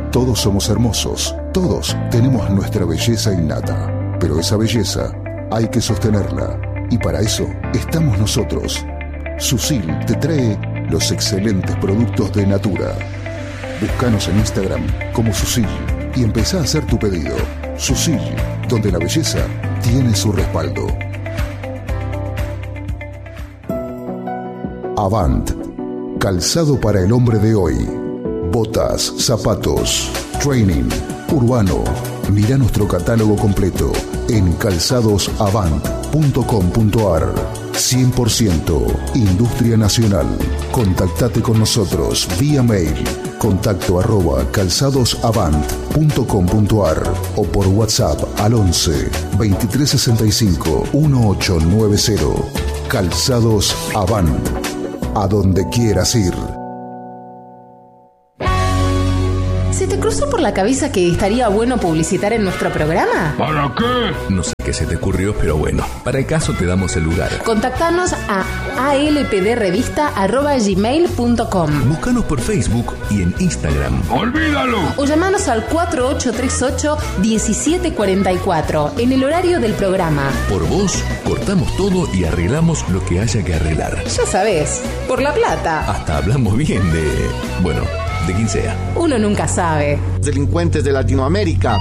Todos somos hermosos, todos tenemos nuestra belleza innata, pero esa belleza hay que sostenerla y para eso estamos nosotros. Susil te trae los excelentes productos de Natura. Búscanos en Instagram como Susil y empezá a hacer tu pedido. Susil, donde la belleza tiene su respaldo. Avant, calzado para el hombre de hoy. Botas, zapatos, training, urbano. Mira nuestro catálogo completo en calzadosavant.com.ar. 100% Industria Nacional. Contactate con nosotros vía mail contacto@calzadosavant.com.ar o por WhatsApp al 11 2365 1890. Calzados Avant. A donde quieras ir. ¿Se te cruzó por la cabeza que estaría bueno publicitar en nuestro programa? ¿Para qué? No sé qué se te ocurrió, pero bueno, para el caso te damos el lugar. Contactanos a alpdrevista@gmail.com. Búscanos por Facebook y en Instagram. ¡Olvídalo! O llamanos al 4838-1744 en el horario del programa. Por vos, cortamos todo y arreglamos lo que haya que arreglar. Ya sabés, por la plata. Hasta hablamos bien de... bueno, de quien sea. Uno nunca sabe. Delincuentes de Latinoamérica.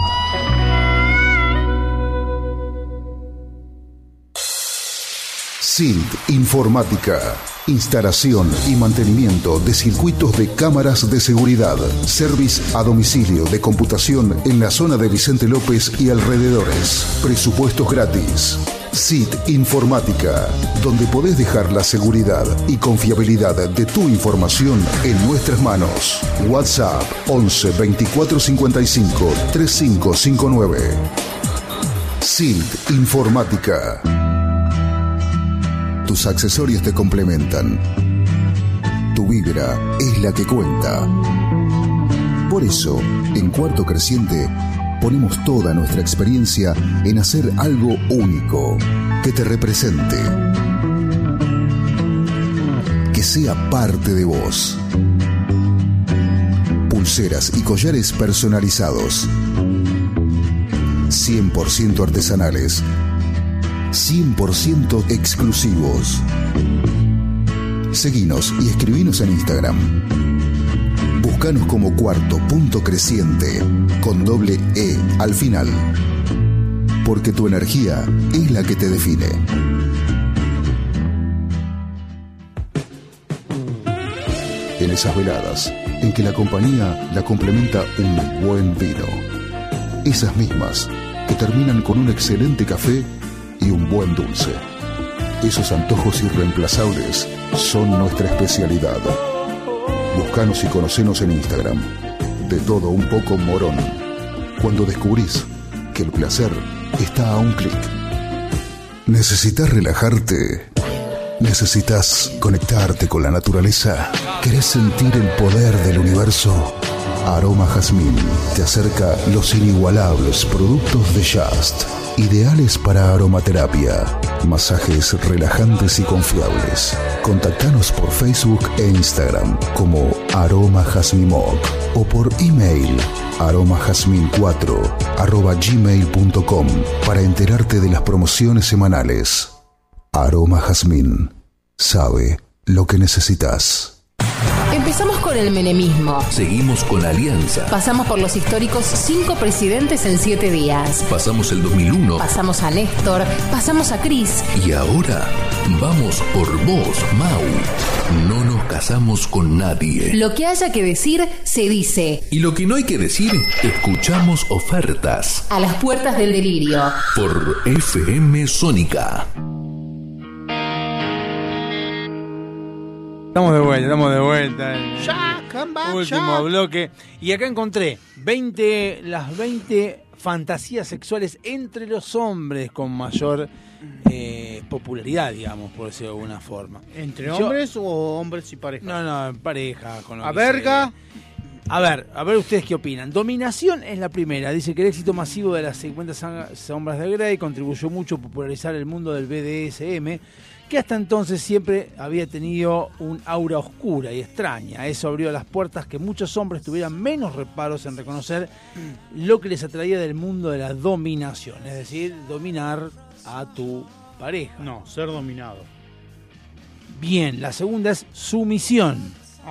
SILT Informática. Instalación y mantenimiento de circuitos de cámaras de seguridad. Service a domicilio de computación en la zona de Vicente López y alrededores. Presupuestos gratis. SIT Informática, donde podés dejar la seguridad y confiabilidad de tu información en nuestras manos. WhatsApp 11 24 55 3559. SIT Informática. Tus accesorios te complementan. Tu vibra es la que cuenta. Por eso, en Cuarto Creciente, ponemos toda nuestra experiencia en hacer algo único, que te represente, que sea parte de vos. Pulseras y collares personalizados, 100% artesanales, 100% exclusivos. Seguinos y escribinos en Instagram. Búscanos como Cuarto.Creciente con doble E al final. Porque tu energía es la que te define. En esas veladas en que la compañía la complementa un buen vino. Esas mismas que terminan con un excelente café y un buen dulce. Esos antojos irreemplazables son nuestra especialidad. Búscanos y conocenos en Instagram. De todo un poco Morón. Cuando descubrís que el placer está a un clic. ¿Necesitas relajarte? ¿Necesitas conectarte con la naturaleza? ¿Querés sentir el poder del universo? Aroma Jazmín te acerca los inigualables productos de Just, ideales para aromaterapia, masajes relajantes y confiables. Contactanos por Facebook e Instagram como Aroma Jazmimoc o por email aromajazmin4@gmail.com para enterarte de las promociones semanales. Aroma Jazmín sabe lo que necesitas. Empezamos con el menemismo. Seguimos con la Alianza. Pasamos por los históricos 5 presidentes en 7 días. Pasamos el 2001. Pasamos a Néstor. Pasamos a Cris. Y ahora vamos por vos, Mau. No nos casamos con nadie. Lo que haya que decir, se dice. Y lo que no hay que decir, escuchamos ofertas. A las puertas del delirio. Por FM Sónica. Estamos de vuelta. Último bloque. Y acá encontré las 20 fantasías sexuales entre los hombres con mayor popularidad, digamos, por decirlo de alguna forma. ¿Entre hombres o hombres y pareja? No, en pareja. Con lo ¿A que verga? A ver ustedes qué opinan. Dominación es la primera. Dice que el éxito masivo de las 50 sombras de Grey contribuyó mucho a popularizar el mundo del BDSM, que hasta entonces siempre había tenido un aura oscura y extraña. Eso abrió las puertas que muchos hombres tuvieran menos reparos en reconocer lo que les atraía del mundo de la dominación, es decir, dominar a tu pareja. No, ser dominado. Bien, la segunda es sumisión.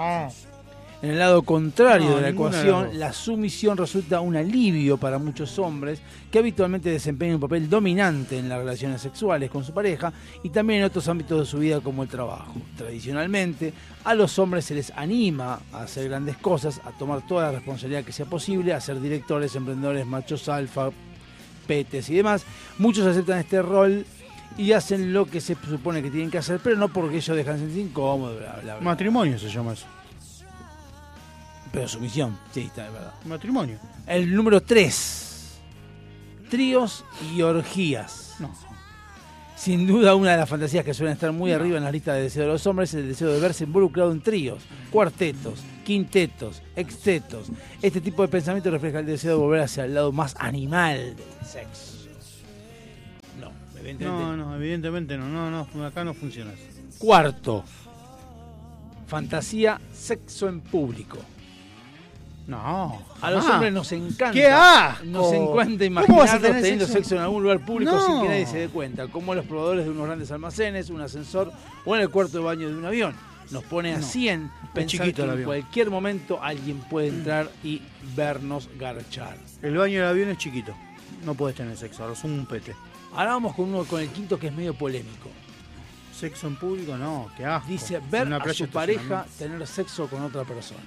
En el lado contrario de la ninguna ecuación, de la sumisión resulta un alivio para muchos hombres que habitualmente desempeñan un papel dominante en las relaciones sexuales con su pareja y también en otros ámbitos de su vida como el trabajo. Tradicionalmente, a los hombres se les anima a hacer grandes cosas, a tomar toda la responsabilidad que sea posible, a ser directores, emprendedores, machos alfa, petes y demás. Muchos aceptan este rol y hacen lo que se supone que tienen que hacer, pero no porque ellos dejan de sentir incómodos, bla, bla, bla. Matrimonio se llama eso. Pero sumisión, sí, está de verdad. Matrimonio. El número 3. Tríos y orgías. No. Sin duda una de las fantasías que suelen estar muy arriba en la lista de deseos de los hombres es el deseo de verse involucrado en tríos, cuartetos, quintetos, extetos. Este tipo de pensamiento refleja el deseo de volver hacia el lado más animal del sexo. No, evidentemente. No, evidentemente no, acá no funciona eso. Cuarto. Fantasía sexo en público. No. A los hombres nos encanta. ¡Qué asco! Nos encanta ¿Cómo vas a imaginarnos tener teniendo sexo en algún lugar público No. sin que nadie se dé cuenta, como en los probadores de unos grandes almacenes, un ascensor o en el cuarto de baño de un avión. Nos pone a 100 pensar chiquito que el en avión. cualquier momento alguien puede entrar y vernos garchar. El baño del avión es chiquito. No puedes tener sexo, ahora es un pete. Ahora vamos con el quinto, que es medio polémico. Sexo en público, no, qué asco. Dice, En ver una a playa su pareja estacionamiento. tener sexo con otra persona.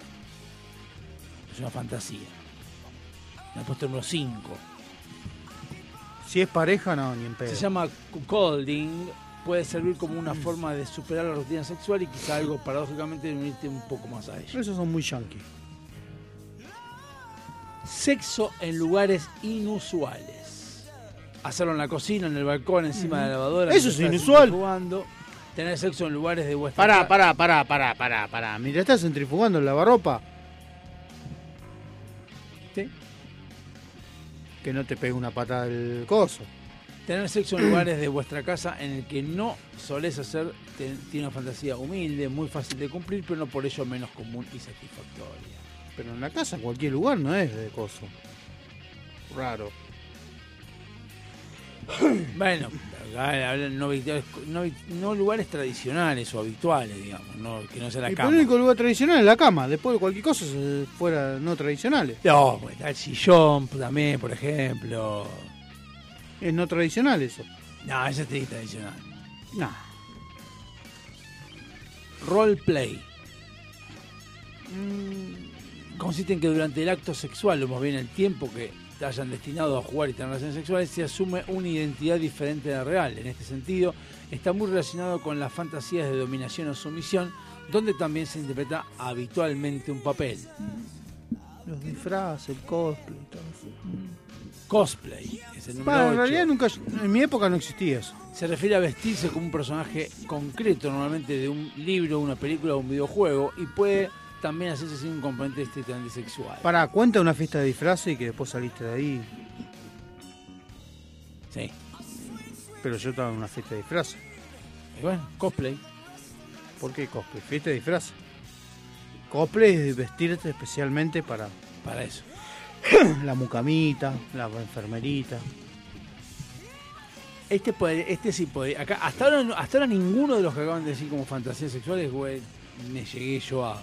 Es una fantasía. Me ha puesto el número 5. Si es pareja, no, ni en pedo. Se llama cuckolding. Puede servir como una forma de superar la rutina sexual y quizá algo paradójicamente de unirte un poco más a ella. Esos son muy yankees. Sexo en lugares inusuales. Hacerlo en la cocina, en el balcón, encima de la lavadora. Eso es mientras estás inusual. centrifugando. Tener sexo en lugares de vuestra Pará. Mientras estás centrifugando el lavarropa, ¿Sí? que no te pegue una patada del coso. Tener sexo en lugares de vuestra casa en el que no solés hacer, tiene una fantasía humilde, muy fácil de cumplir, pero no por ello menos común y satisfactoria. Pero en la casa, en cualquier lugar, no es de coso. Raro. Bueno, no lugares tradicionales o habituales, digamos, no, que no sea la Y cama. el único lugar tradicional es la cama. Después de cualquier cosa fuera no tradicionales. No, pues está el sillón también, por ejemplo. Es no tradicional eso. No, ese es tradicional. No. Roleplay. Consiste en que durante el acto sexual, o más bien el tiempo que te hayan destinado a jugar y tener relaciones sexuales, se asume una identidad diferente de la real. En este sentido, está muy relacionado con las fantasías de dominación o sumisión, donde también se interpreta habitualmente un papel. Los disfraces, el cosplay, todo eso. Cosplay es el número Bueno, 8. en realidad nunca, en mi época no existía eso. Se refiere a vestirse como un personaje concreto, normalmente de un libro, una película o un videojuego, y puede también hacerse sin un componente estrictamente sexual. Pará, cuenta una fiesta de disfraces y que después saliste de ahí. Sí. Pero yo estaba en una fiesta de disfraces. Y bueno, cosplay. ¿Por qué cosplay? Fiesta de disfraces. Cosplay es vestirte especialmente para Para eso. la mucamita, la enfermerita. Este sí puede. Acá, hasta ahora ninguno de los que acaban de decir como fantasías sexuales, güey, me llegué yo a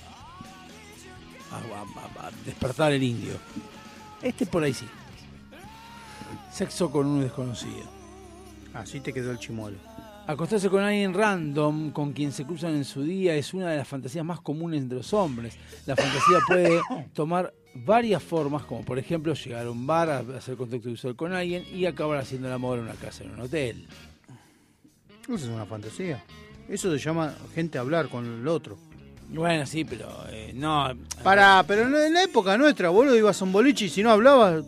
despertar el indio. Este por ahí sí. Sexo con un desconocido. Así te quedó el chimuelo. Acostarse con alguien random, con quien se cruzan en su día, es una de las fantasías más comunes entre los hombres. La fantasía puede tomar varias formas, como por ejemplo llegar a un bar, a hacer contacto visual con alguien y acabar haciendo el amor en una casa, en un hotel. Eso es una fantasía. Eso se llama gente hablar con el otro. Bueno, sí, pero no. Pará, pero en la época nuestra, boludo, ibas a un boliche y si no hablabas...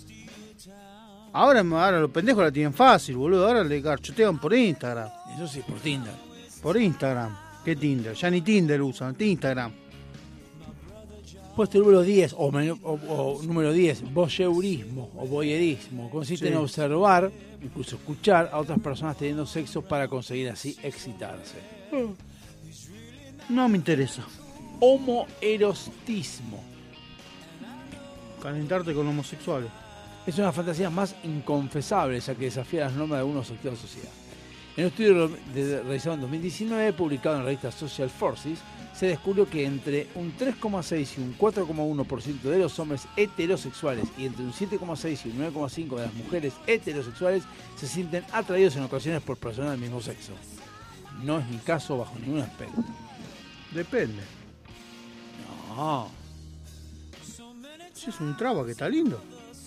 Ahora los pendejos la tienen fácil, boludo. Ahora le garchotean por Instagram. Eso sí, por Tinder. Por Instagram. ¿Qué Tinder? Ya ni Tinder usan, Instagram. Puesto número 10, o número 10, voyeurismo o voyerismo. Consiste en observar, incluso escuchar a otras personas teniendo sexo para conseguir así excitarse. No me interesa. Homoerotismo. Calentarte con homosexuales. Es una fantasía más inconfesable, ya que desafía las normas de algunos sectores de la sociedad. En un estudio realizado en 2019, publicado en la revista Social Forces, se descubrió que entre un 3,6 y un 4,1% de los hombres heterosexuales y entre un 7,6 y un 9,5% de las mujeres heterosexuales se sienten atraídos en ocasiones por personas del mismo sexo. No es mi caso bajo ningún aspecto. Depende. No. Si es un traba que está lindo.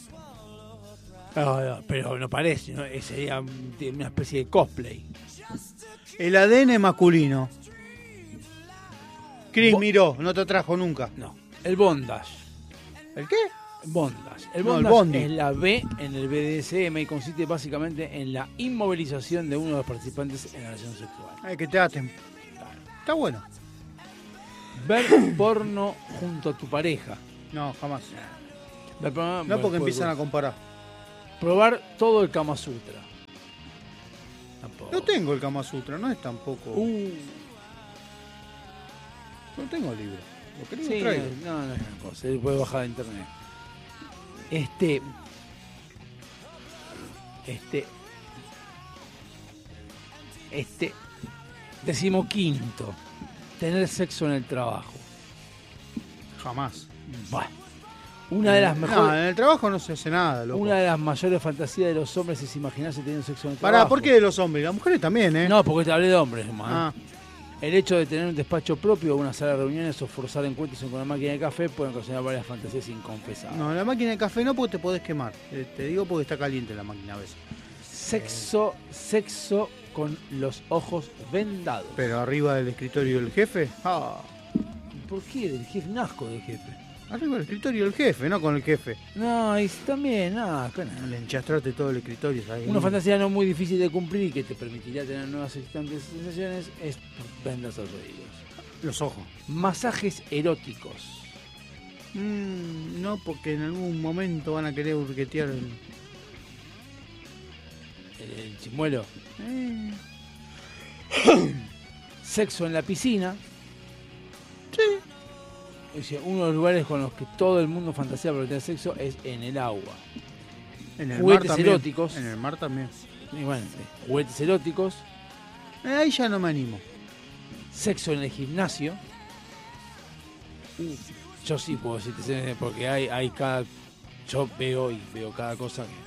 Pero no parece, ¿no? Sería una especie de cosplay. El ADN masculino. Chris miró, no te atrajo nunca. No. El bondage. ¿El qué? Bondage. El No, el bondage bondi. es la B en el BDSM y consiste básicamente en la inmovilización de uno de los participantes en la relación sexual. Que te aten. Está bueno. Ver porno junto a tu pareja. No, jamás. Ver porno, No, porque empiezan a comparar. probar todo el Kama Sutra. Tampoco. No tengo el Kama Sutra, no es tampoco. No tengo el libro. Lo querés Sí, lo traigo. no es una cosa, se puede bajar de internet. Decimoquinto, tener sexo en el trabajo. Jamás. Bueno, una de las No, mejores, en el trabajo no se hace nada, loco. una de las mayores fantasías de los hombres es imaginarse teniendo sexo en el Pará, trabajo. ¿por qué de los hombres? Las mujeres también, ¿eh? No, porque te hablé de hombres, man. Ah, El hecho de tener un despacho propio, una sala de reuniones o forzar encuentros con una máquina de café pueden ocasionar varias fantasías inconfesables. no, la máquina de café no, porque te podés quemar. Te digo porque está caliente la máquina a veces. Sexo con los ojos vendados. Pero arriba del escritorio del jefe. ¿Por qué? Del jefe, un asco del jefe. Arriba del escritorio del jefe, no con el jefe. No, y también, nada. Le enchastraste todo el escritorio. ¿Sabes? Una fantasía no muy difícil de cumplir y que te permitiría tener nuevas excitantes sensaciones es vendas los oídos. Los ojos. Masajes eróticos. No, porque en algún momento van a querer burquetear el... El chimuelo. Sexo en la piscina. Sí. Es decir, uno de los lugares con los que todo el mundo fantasea para tener sexo es en el agua. En el Juguetes mar también. eróticos. En el mar también. Y bueno, juguetes eróticos. Ahí ya no me animo. Sexo en el gimnasio. Yo sí puedo decirte, porque hay cada... Yo veo cada cosa que...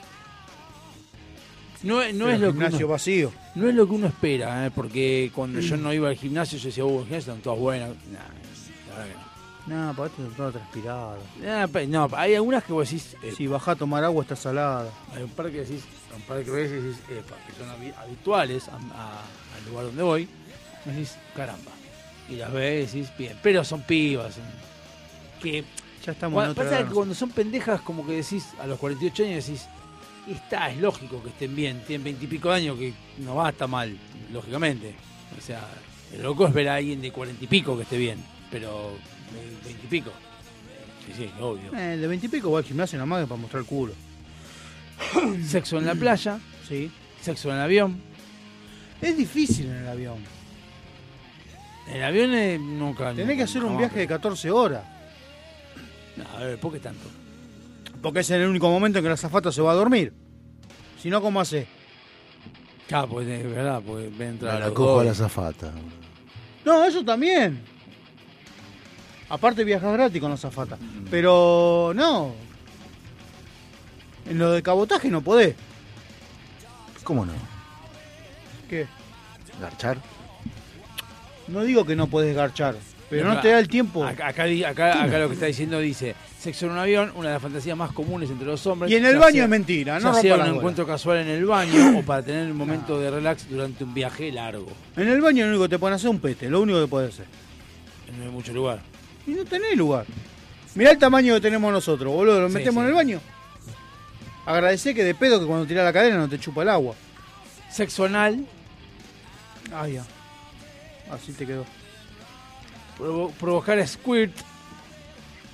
No es lo que Gimnasio uno, vacío. no es lo que uno espera, porque cuando yo no iba al gimnasio yo decía, el gimnasio están todas buenas. La verdad que no. No, para esto está todo transpirado. No, hay algunas que vos decís... Si bajás a tomar agua está salada. Hay un par que decís, que son habituales al lugar donde voy. Y decís, caramba. Y las ves y decís, bien. Pero son pibas. Que Ya estamos en otra pasa edad. que cuando son pendejas, como que decís, a los 48 años decís, es lógico que estén bien. Tienen 20 y pico de años que no va a estar mal, lógicamente. O sea, el loco es ver a alguien de 40 y pico que esté bien. Pero 20 y pico. Sí, obvio. De 20 y pico va al gimnasio nada más que para mostrar el culo. Sexo en la playa. Sí. Sexo en el avión. Es difícil en el avión. En el avión nunca... Tenés que hacer un viaje de 14 horas. No, a ver, ¿por qué tanto? Porque es el único momento en que la azafata se va a dormir. Si no, ¿cómo hace? Claro, pues es verdad, porque ven a entrar Me la los cojo dos. a la azafata. No, eso también. Aparte viajas gratis con la azafata. Pero no. En lo de cabotaje no podés. ¿Cómo no? ¿Qué? ¿Garchar? No digo que no podés garchar. Pero no Acá- te da el tiempo. Acá lo que está diciendo dice, sexo en un avión, una de las fantasías más comunes entre los hombres. Y en el ya baño sea- es mentira, ya no sea rompa un las bolas. encuentro casual en el baño o para tener un momento de relax durante un viaje largo. En el baño lo único que te pueden hacer es un pete, lo único que podés hacer. No hay mucho lugar. Y no tenés lugar. Mirá el tamaño que tenemos nosotros, boludo. Lo Sí, metemos sí. en el baño. Agradecé que de pedo que cuando tirás la cadena no te chupa el agua. Sexo anal, Ah, ya. Así te quedó. provocar squirt,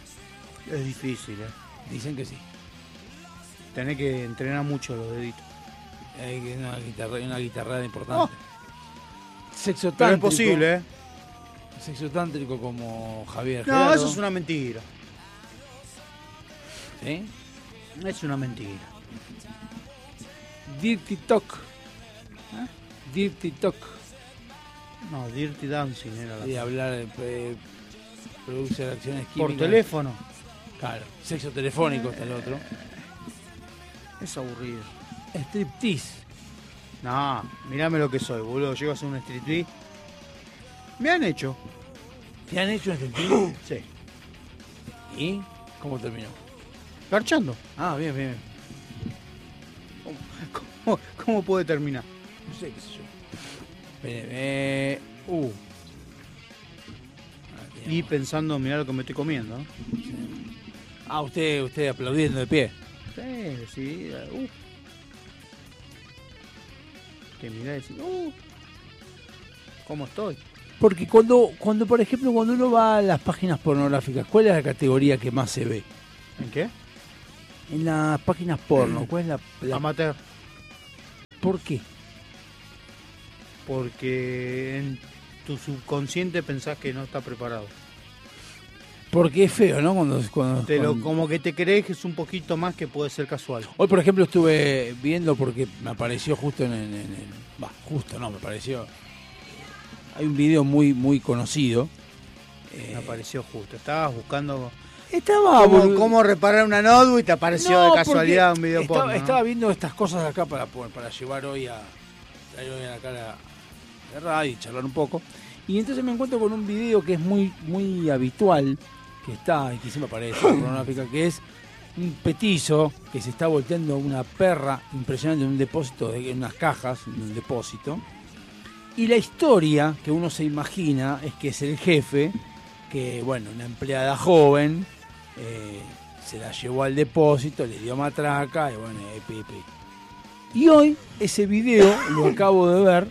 Es difícil, Dicen que sí. Tenés que entrenar mucho los deditos. Hay una guitarrada importante. Sexo Pero tántrico. es posible, Sexo tántrico como Javier No, Gerardo. eso es una mentira. ¿Sí? Es una mentira. Dirty Talk. Dirty Talk. No, Dirty Dancing era la... Y hablar, produce reacciones químicas. Por teléfono. Claro. Sexo telefónico está el otro. Es aburrido. Striptease. No, mirame lo que soy, boludo. Llego a hacer un striptease. Me han hecho. ¿Te han hecho un striptease? Sí. ¿Y cómo terminó? Garchando. Ah, bien, bien. ¿Cómo puede terminar? No sé, qué sé yo. Y pensando, mirá lo que me estoy comiendo. ¿No? Ah, usted aplaudiendo de pie. Sí. Te mirá y decís, ¿cómo estoy? Porque cuando, por ejemplo, cuando uno va a las páginas pornográficas, ¿cuál es la categoría que más se ve? ¿En qué? En las páginas porno, ¿cuál es la... Amateur. ¿Por qué? Porque en tu subconsciente pensás que no está preparado. Porque es feo, ¿no? Cuando Como que te crees que es un poquito más que puede ser casual. Hoy, por ejemplo, estuve viendo porque me apareció justo me apareció. Hay un video muy, muy conocido. Me apareció justo. Estabas buscando cómo reparar una notebook y te apareció de casualidad un video porno. Estaba viendo estas cosas acá para llevar hoy a la radio y charlar un poco. Y entonces me encuentro con un video que es muy, muy habitual, que siempre aparece en la pornográfica, que es un petizo que se está volteando una perra impresionante en un depósito, en unas cajas, en un depósito. Y la historia que uno se imagina es que es el jefe, que bueno, una empleada joven, se la llevó al depósito, le dio matraca y bueno, Y hoy ese video lo acabo de ver,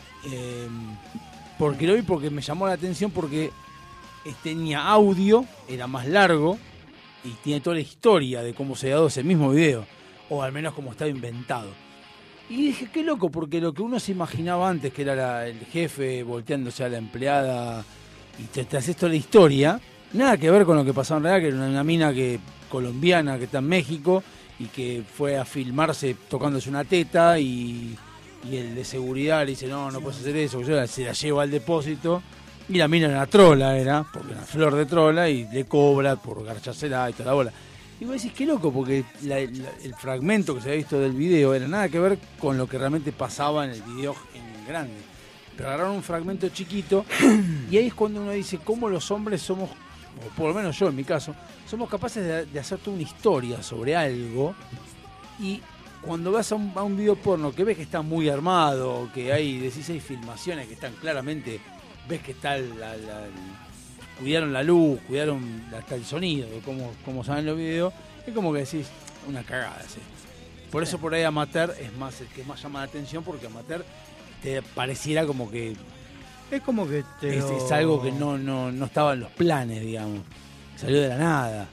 porque lo vi porque me llamó la atención porque tenía audio, era más largo y tiene toda la historia de cómo se ha dado ese mismo video, o al menos cómo estaba inventado. Y dije, qué loco, porque lo que uno se imaginaba antes, que era el jefe volteándose a la empleada y te haces toda la historia, nada que ver con lo que pasaba en realidad, que era una mina colombiana que está en México y que fue a filmarse tocándose una teta y el de seguridad le dice, no puedes hacer eso, se la lleva al depósito y la mina era trola, porque era flor de trola y le cobra por garchársela y toda la bola. Y vos decís, qué loco, porque el fragmento que se había visto del video era nada que ver con lo que realmente pasaba en el video en grande. Pero agarraron un fragmento chiquito y ahí es cuando uno dice cómo los hombres somos, o por lo menos yo en mi caso, somos capaces de hacer toda una historia sobre algo y cuando vas a un video porno que ves que está muy armado, que hay 16 filmaciones que están claramente, ves que está cuidaron la luz, cuidaron hasta el sonido, de cómo saben los videos, es como que decís, una cagada, ¿sí? Por eso por ahí Amateur es más el que más llama la atención, porque Amateur te pareciera como que es como que es algo que no estaba en los planes, digamos, salió de la nada.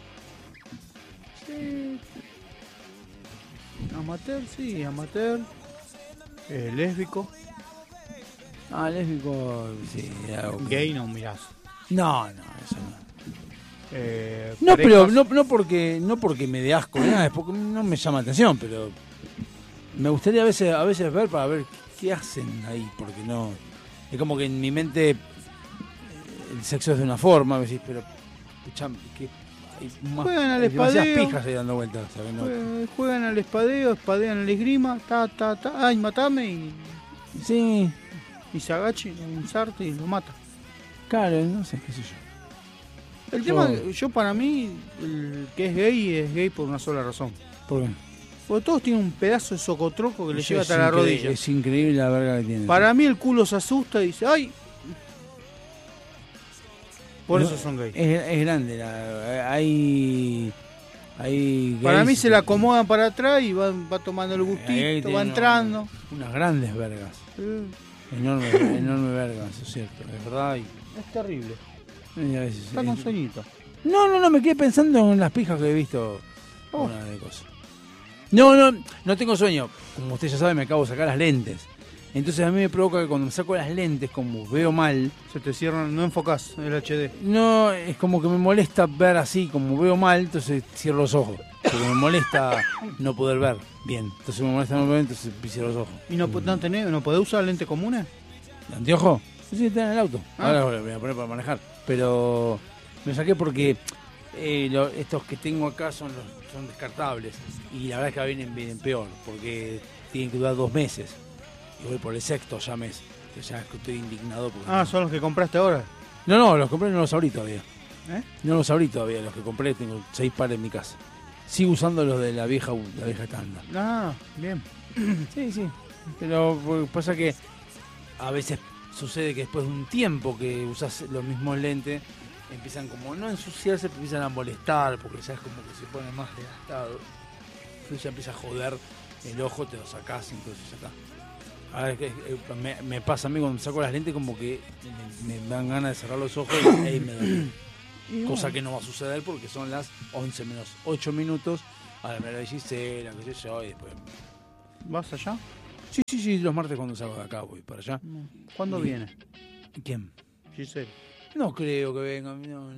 Sí. Amateur, lésbico. Lésbico, sí. Gay no mirás. No, eso no. No, pero no porque me dé asco, nada, es porque no me llama la atención, pero me gustaría a veces ver para ver qué hacen ahí, porque no. Es como que en mi mente el sexo es de una forma, me decís, pero escuchame, que hay más, juegan al demasiadas espadeo, pijas ahí dando vueltas, ¿sabes? No. Juegan al espadeo, espadean al esgrima, ay, matame y. Sí. Y se agacha, un sarte y lo mata. Claro, no sé, qué sé yo. El tema, yo para mí, el que es gay por una sola razón. ¿Por qué? Porque todos tienen un pedazo de socotroco que le llega hasta la rodilla. Es increíble la verga que tiene. Para mí el culo se asusta y dice, ¡ay! Por eso son gays. Es grande, hay para gays, mí se la acomodan para atrás y va tomando el gustito, va entrando. Unas grandes vergas. Enorme vergas, eso es cierto, es verdad. Es terrible. A veces, está con sueñito. No, me quedé pensando en las pijas que he visto. Una de cosas. No tengo sueño. Como usted ya sabe, me acabo de sacar las lentes. Entonces a mí me provoca que cuando me saco las lentes, como veo mal... Se te cierran, no enfocás el HD. No, es como que me molesta ver así, como veo mal, entonces cierro los ojos. Porque me molesta no poder ver bien. Entonces me molesta no ver, entonces cierro los ojos. ¿Y no podés usar lentes comunes? ¿Anteojo? Sí, está en el auto. Ahora lo voy a poner para manejar. Pero me saqué porque estos que tengo acá son descartables. Y la verdad es que vienen peor, porque tienen que durar 2 meses. Y voy por el 6º ya mes. Entonces ya estoy indignado. Porque ¿Son los que compraste ahora? No, los compré, no los abrí todavía. No los abrí todavía, los que compré, tengo 6 pares en mi casa. Sigo usando los de la vieja tanda. Ah, bien. Sí. Pero pasa que a veces sucede que después de un tiempo que usas los mismos lentes, empiezan como no a ensuciarse, pero empiezan a molestar, porque ya es como que se pone más desgastado. Entonces ya empieza a joder el ojo, te lo sacás, entonces ya está. Ahora me pasa a mí cuando me saco las lentes como que me dan ganas de cerrar los ojos y ahí me duele. Cosa que no va a suceder porque son las 11 menos 8 minutos. Ahora me la Gisela, qué sé yo, y después... ¿Vas allá? Sí, los martes cuando salgo de acá voy para allá. ¿Cuándo viene? ¿Quién? Gisela. No creo que venga, no, ya...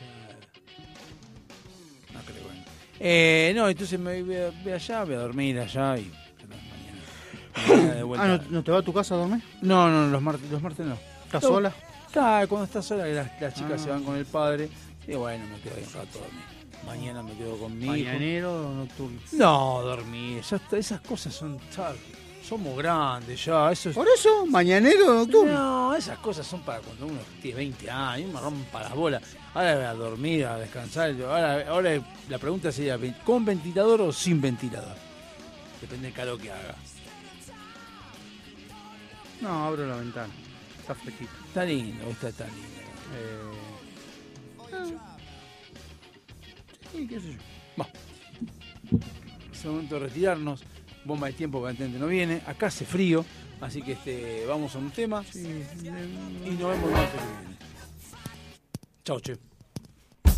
No creo que venga. No, entonces me voy allá, voy a dormir allá y... Mañana de vuelta. ¿No te va a tu casa a dormir? No, los martes no. ¿Estás sola? Cuando estás sola, las chicas se van con el padre. Y bueno, me quedo ahí un rato a dormir. Mañana me quedo conmigo. ¿Mañanero o nocturno? No, dormir. Ya está, esas cosas son... Somos grandes ya. ¿Por eso? ¿Mañanero o nocturno? No, esas cosas son para cuando uno tiene 20 años. Me rompa las bolas. Ahora voy a dormir, a descansar. Ahora la pregunta sería, ¿con ventilador o sin ventilador? Depende del calor que haga. No, abro la ventana. Está fresquito. Está lindo, está lindo. Sí, qué sé yo. Va. Es el momento de retirarnos. Bomba de tiempo aparentemente no viene. Acá hace frío. Así que vamos a un tema. Y nos vemos el martes que viene. Chau, che.